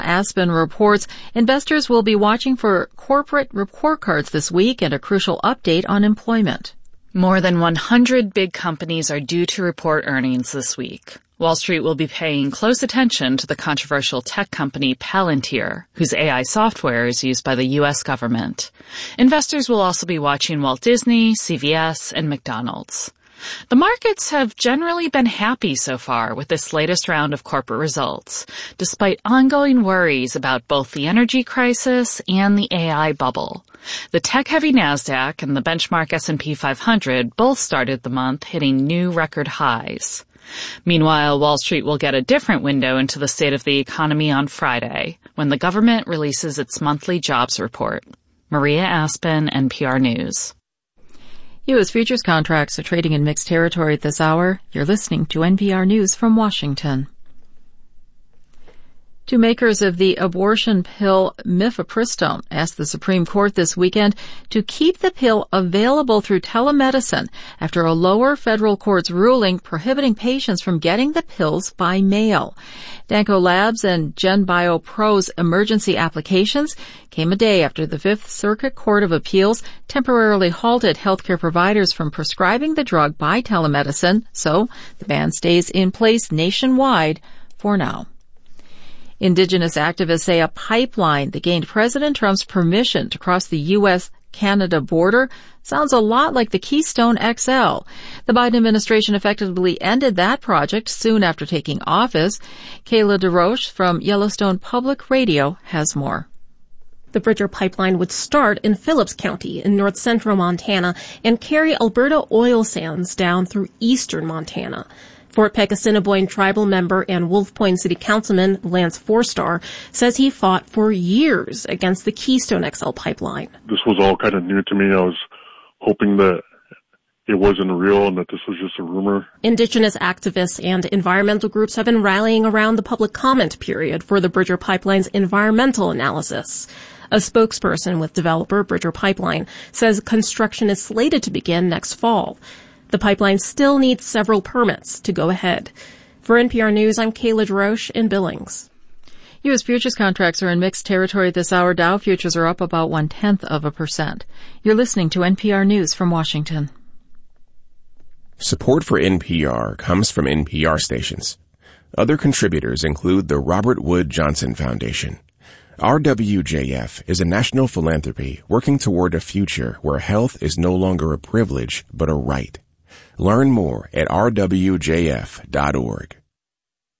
Aspen reports investors will be watching for corporate report cards this week and a crucial update on employment. More than 100 big companies are due to report earnings this week. Wall Street will be paying close attention to the controversial tech company Palantir, whose AI software is used by the U.S. government. Investors will also be watching Walt Disney, CVS, and McDonald's. The markets have generally been happy so far with this latest round of corporate results, despite ongoing worries about both the energy crisis and the AI bubble. The tech-heavy NASDAQ and the benchmark S&P 500 both started the month hitting new record highs. Meanwhile, Wall Street will get a different window into the state of the economy on Friday, when the government releases its monthly jobs report. Maria Aspen, NPR News. U.S. futures contracts are trading in mixed territory at this hour. You're listening to NPR News from Washington. Two makers of the abortion pill mifepristone asked the Supreme Court this weekend to keep the pill available through telemedicine after a lower federal court's ruling prohibiting patients from getting the pills by mail. Danco Labs and GenBio Pro's emergency applications came a day after the Fifth Circuit Court of Appeals temporarily halted healthcare providers from prescribing the drug by telemedicine, so the ban stays in place nationwide for now. Indigenous activists say a pipeline that gained President Trump's permission to cross the U.S.-Canada border sounds a lot like the Keystone XL. The Biden administration effectively ended that project soon after taking office. Kayla DeRoche from Yellowstone Public Radio has more. The Bridger Pipeline would start in Phillips County in north-central Montana and carry Alberta oil sands down through eastern Montana. Fort Peck Assiniboine tribal member and Wolf Point City Councilman Lance Forstar says he fought for years against the Keystone XL pipeline. This was all kind of new to me. I was hoping that it wasn't real and that this was just a rumor. Indigenous activists and environmental groups have been rallying around the public comment period for the Bridger Pipeline's environmental analysis. A spokesperson with developer Bridger Pipeline says construction is slated to begin next fall. The pipeline still needs several permits to go ahead. For NPR News, I'm Kayla DeRoche in Billings. U.S. futures contracts are in mixed territory this hour. Dow futures are up about 0.1%. You're listening to NPR News from Washington. Support for NPR comes from NPR stations. Other contributors include the Robert Wood Johnson Foundation. RWJF is a national philanthropy working toward a future where health is no longer a privilege but a right. Learn more at rwjf.org.